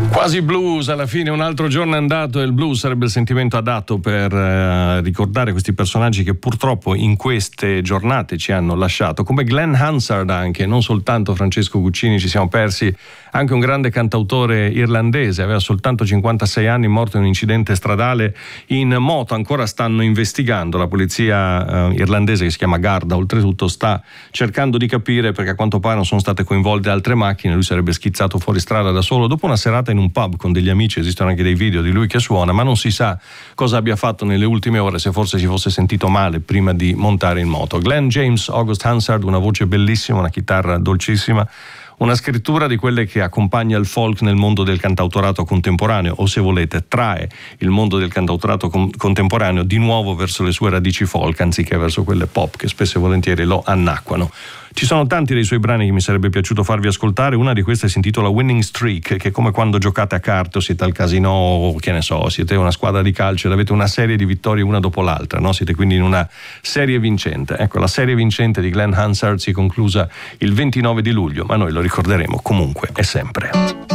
Quasi blues, alla fine un altro giorno è andato e il blues sarebbe il sentimento adatto per ricordare questi personaggi che purtroppo in queste giornate ci hanno lasciato, come Glenn Hansard anche, non soltanto Francesco Guccini, ci siamo persi anche un grande cantautore irlandese, aveva soltanto 56 anni, morto in un incidente stradale in moto. Ancora stanno investigando, la polizia irlandese, che si chiama Garda, oltretutto sta cercando di capire, perché a quanto pare non sono state coinvolte altre macchine, lui sarebbe schizzato fuori strada da solo dopo una serata in un pub con degli amici. Esistono anche dei video di lui che suona, ma non si sa cosa abbia fatto nelle ultime ore, se forse si fosse sentito male prima di montare in moto. Glenn James August Hansard, una voce bellissima, una chitarra dolcissima, una scrittura di quelle che accompagna il folk nel mondo del cantautorato contemporaneo, o se volete trae il mondo del cantautorato contemporaneo di nuovo verso le sue radici folk anziché verso quelle pop che spesso e volentieri lo annacquano. Ci sono tanti dei suoi brani che mi sarebbe piaciuto farvi ascoltare. Una di queste si intitola Winning Streak, che è come quando giocate a carte o siete al casino o che ne so, siete una squadra di calcio ed avete una serie di vittorie una dopo l'altra, no? Siete quindi in una serie vincente. Ecco, la serie vincente di Glenn Hansard si è conclusa il 29 di luglio, ma noi lo ricorderemo comunque e sempre.